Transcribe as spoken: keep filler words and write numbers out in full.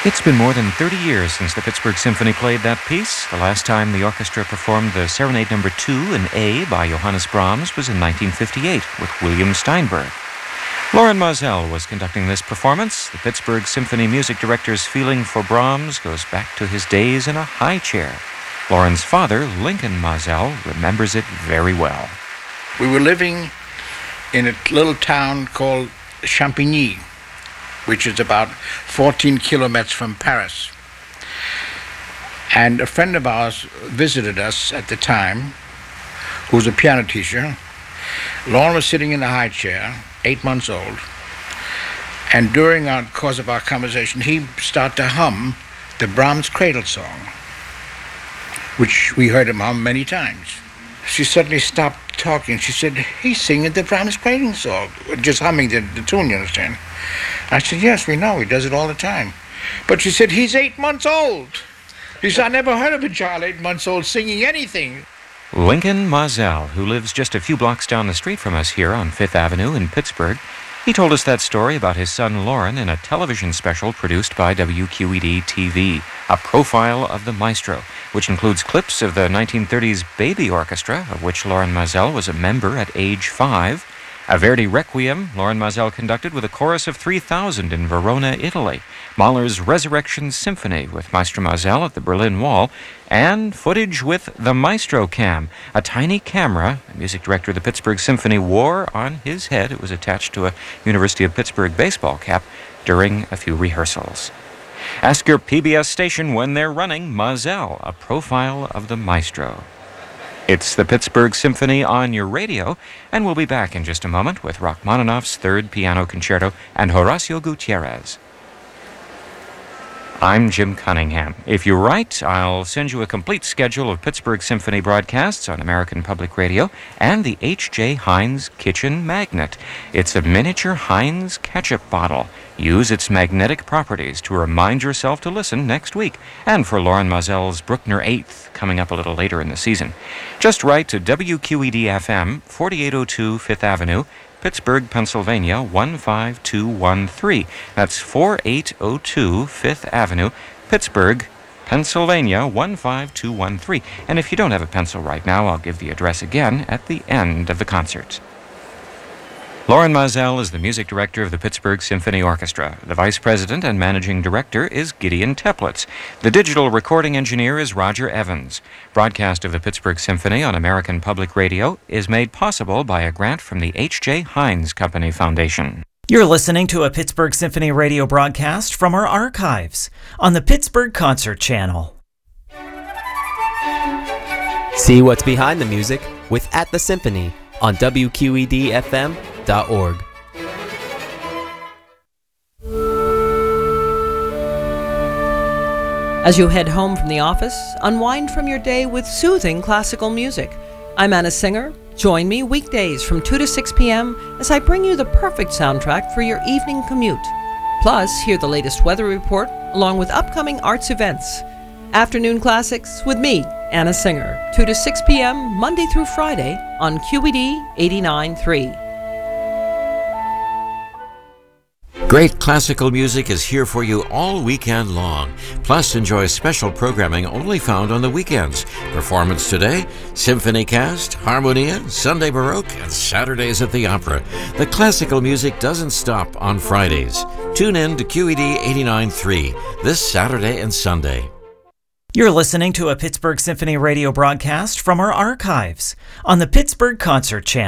It's been more than thirty years since the Pittsburgh Symphony played that piece. The last time the orchestra performed the Serenade Number two in A by Johannes Brahms was in nineteen fifty-eight with William Steinberg. Loren Maazel was conducting this performance. The Pittsburgh Symphony music director's feeling for Brahms goes back to his days in a high chair. Loren's father, Lincoln Maazel, remembers it very well. We were living in a little town called Champigny, which is about fourteen kilometers from Paris. And a friend of ours visited us at the time, who was a piano teacher. Loren was sitting in a high chair, eight months old, and during our course of our conversation, he started to hum the Brahms Cradle Song, which we heard him hum many times. She suddenly stopped talking. She said, "He's singing the Brahms Cradle Song," just humming the, the tune, you understand? I said, "Yes, we know. He does it all the time." But she said, "He's eight months old." He said, "I never heard of a child eight months old singing anything." Lincoln Maazel, who lives just a few blocks down the street from us here on Fifth Avenue in Pittsburgh, he told us that story about his son Loren in a television special produced by W Q E D T V, A Profile of the Maestro, which includes clips of the nineteen thirties Baby Orchestra, of which Loren Maazel was a member at age five, a Verdi Requiem Loren Maazel conducted with a chorus of three thousand in Verona, Italy, Mahler's Resurrection Symphony with Maestro Maazel at the Berlin Wall, and footage with the Maestro Cam, a tiny camera the music director of the Pittsburgh Symphony wore on his head. It was attached to a University of Pittsburgh baseball cap during a few rehearsals. Ask your P B S station when they're running Maazel, A Profile of the Maestro. It's the Pittsburgh Symphony on your radio, and we'll be back in just a moment with Rachmaninoff's Third Piano Concerto and Horacio Gutierrez. I'm Jim Cunningham. If you write, I'll send you a complete schedule of Pittsburgh Symphony broadcasts on American Public Radio and the H J. Heinz Kitchen Magnet. It's a miniature Heinz ketchup bottle. Use its magnetic properties to remind yourself to listen next week, and for Loren Maazel's Bruckner eighth coming up a little later in the season. Just write to W Q E D F M, forty-eight oh two Fifth Avenue, Pittsburgh, Pennsylvania, one five two one three. That's forty-eight oh two Fifth Avenue, Pittsburgh, Pennsylvania, one five two one three. And if you don't have a pencil right now, I'll give the address again at the end of the concert. Loren Maazel is the music director of the Pittsburgh Symphony Orchestra. The vice president and managing director is Gideon Teplitz. The digital recording engineer is Roger Evans. Broadcast of the Pittsburgh Symphony on American Public Radio is made possible by a grant from the H J. Heinz Company Foundation. You're listening to a Pittsburgh Symphony radio broadcast from our archives on the Pittsburgh Concert Channel. See what's behind the music with At the Symphony on W Q E D F M dot org. As you head home from the office, unwind from your day with soothing classical music. I'm Anna Singer. Join me weekdays from two to six p.m. as I bring you the perfect soundtrack for your evening commute. Plus, hear the latest weather report along with upcoming arts events. Afternoon Classics with me, Anna Singer, two to six p.m. Monday through Friday on Q E D eighty-nine point three. Great classical music is here for you all weekend long. Plus, enjoy special programming only found on the weekends. Performance today, Symphony Cast, Harmonia, Sunday Baroque, and Saturdays at the Opera. The classical music doesn't stop on Fridays. Tune in to Q E D eighty-nine point three this Saturday and Sunday. You're listening to a Pittsburgh Symphony radio broadcast from our archives on the Pittsburgh Concert Channel.